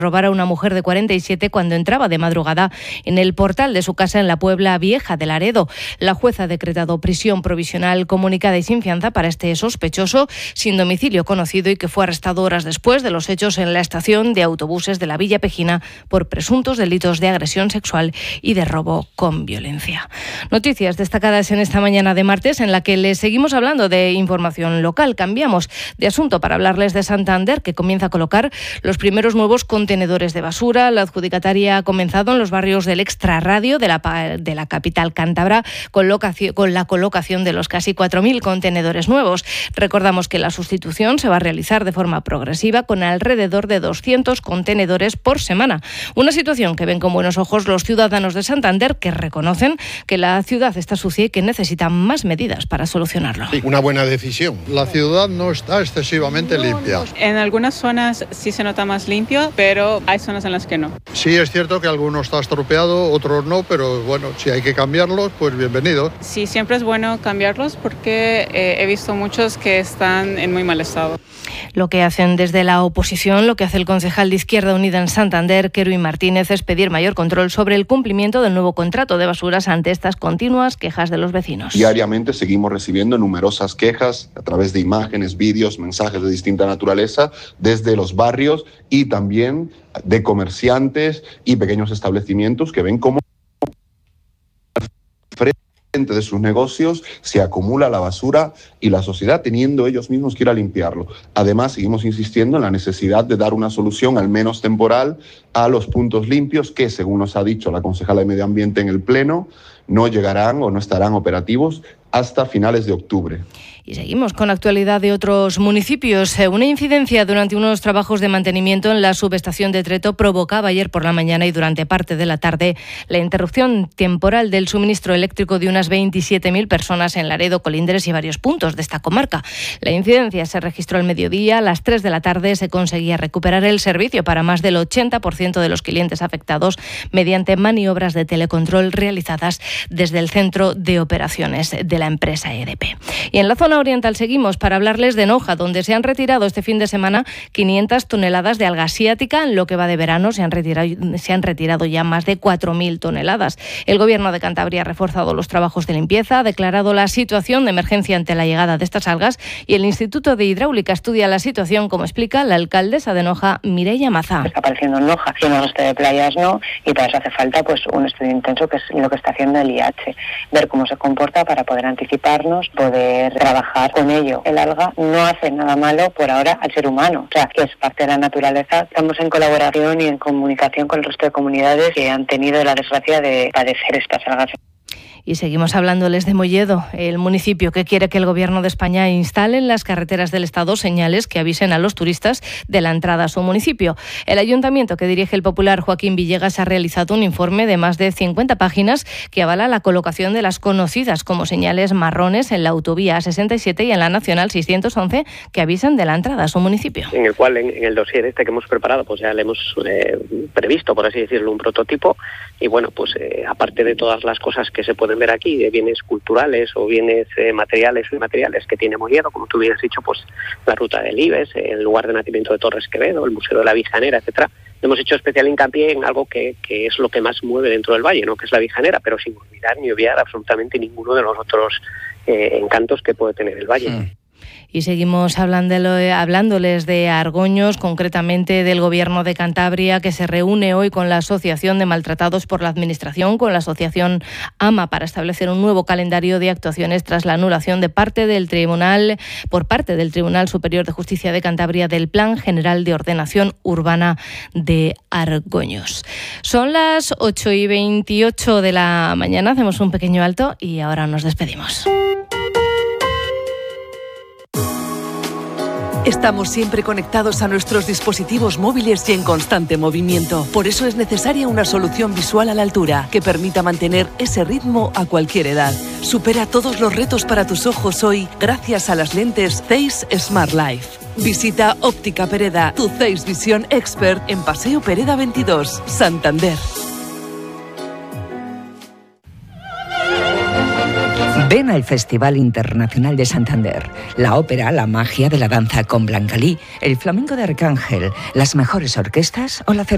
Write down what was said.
robar a una mujer de 47 cuando entraba de madrugada en el portal de su casa en la Puebla Vieja de Laredo. La jueza ha decretado prisión provisional comunicada y sin fianza para este sospechoso sin domicilio conocido y que fue arrestado horas después de los hechos en la estación de autobuses de la Villa Pejina por presuntos delitos de agresión sexual y de robo con violencia. Noticias destacadas en esta mañana de martes en la que les seguimos hablando de información local. Cambiamos de asunto para hablarles de Santander, que comienza a colocar los primeros nuevos contenedores de basura. La adjudicataria ha comenzado en los barrios del Extrarradio de la capital cántabra con la colocación de los casi 4.000 contenedores nuevos. Recordamos que la sustitución se va a realizar de forma progresiva con alrededor de 200 contenedores por semana. Una situación que ven con buenos ojos los ciudadanos de Santander, que reconocen que la ciudad está sucia y que necesita más medidas para solucionarlo. Sí, una buena decisión. La ciudad no está excesivamente limpia. En algunas zonas sí se nota más limpio, pero hay zonas en las que no. Sí, es cierto que algunos está estropeado, otros no, pero bueno, si hay que cambiarlos, pues bienvenido. Sí, siempre es bueno cambiarlos porque he visto muchos que están en muy mal estado. Lo que hacen desde la oposición, lo que hace el concejal de Izquierda Unida en Santander, Kerui Martínez, es pedir mayor control sobre el cumplimiento del nuevo contrato de basuras ante estas continuas quejas de los vecinos. Diariamente seguimos recibiendo numerosas quejas a través de imágenes, vídeos, mensajes de distinta naturaleza desde los barrios y también de comerciantes y pequeños establecimientos que ven cómo frente de sus negocios se acumula la basura y la sociedad teniendo ellos mismos que ir a limpiarlo. Además, seguimos insistiendo en la necesidad de dar una solución, al menos temporal, a los puntos limpios que, según nos ha dicho la concejala de Medio Ambiente en el Pleno, no llegarán o no estarán operativos hasta finales de octubre. Y seguimos con la actualidad de otros municipios. Una incidencia durante unos trabajos de mantenimiento en la subestación de Treto provocaba ayer por la mañana y durante parte de la tarde la interrupción temporal del suministro eléctrico de unas 27.000 personas en Laredo, Colindres y varios puntos de esta comarca. La incidencia se registró al mediodía. A las 3 de la tarde se conseguía recuperar el servicio para más del 80% de los clientes afectados mediante maniobras de telecontrol realizadas desde el centro de operaciones de la empresa EDP. Y en la zona oriental seguimos para hablarles de Noja, donde se han retirado este fin de semana 500 toneladas de alga asiática. En lo que va de verano se han retirado ya más de 4.000 toneladas. El Gobierno de Cantabria ha reforzado los trabajos de limpieza, ha declarado la situación de emergencia ante la llegada de estas algas y el Instituto de Hidráulica estudia la situación, como explica la alcaldesa de Noja, Mireia Mazá. Está apareciendo en Noja y en el resto de playas no, y para eso hace falta pues un estudio intenso, que es lo que está haciendo el IH, ver cómo se comporta para poder anticiparnos, poder trabajar con ello. El alga no hace nada malo por ahora al ser humano, o sea, que es parte de la naturaleza. Estamos en colaboración y en comunicación con el resto de comunidades que han tenido la desgracia de padecer estas algas. Y seguimos hablándoles de Molledo, el municipio que quiere que el Gobierno de España instale en las carreteras del Estado señales que avisen a los turistas de la entrada a su municipio. El ayuntamiento que dirige el popular Joaquín Villegas ha realizado un informe de más de 50 páginas que avala la colocación de las conocidas como señales marrones en la autovía A67 y en la Nacional 611 que avisan de la entrada a su municipio. En el cual, en el dossier este que hemos preparado, pues ya le hemos previsto, por así decirlo, un prototipo y bueno, pues aparte de todas las cosas que se pueden ver aquí, de bienes culturales o bienes materiales o inmateriales que tiene Molledo, como tú bien has dicho, pues la ruta del Ibes, el lugar de nacimiento de Torres Quevedo, el Museo de la Vijanera, etcétera. Hemos hecho especial hincapié en algo que es lo que más mueve dentro del valle, ¿no? Que es la Vijanera, pero sin olvidar ni obviar absolutamente ninguno de los otros encantos que puede tener el valle. Y seguimos hablándoles de Argoños, concretamente del Gobierno de Cantabria, que se reúne hoy con la Asociación de Maltratados por la Administración, con la Asociación AMA, para establecer un nuevo calendario de actuaciones tras la anulación por parte del Tribunal Superior de Justicia de Cantabria del Plan General de Ordenación Urbana de Argoños. Son las 8:28 de la mañana, hacemos un pequeño alto y ahora nos despedimos. Estamos siempre conectados a nuestros dispositivos móviles y en constante movimiento. Por eso es necesaria una solución visual a la altura que permita mantener ese ritmo a cualquier edad. Supera todos los retos para tus ojos hoy gracias a las lentes Zeiss Smart Life. Visita Óptica Pereda, tu Zeiss Visión Expert en Paseo Pereda 22, Santander. Ven al Festival Internacional de Santander, la ópera, la magia de la danza con Blancalí, el flamenco de Arcángel, las mejores orquestas o la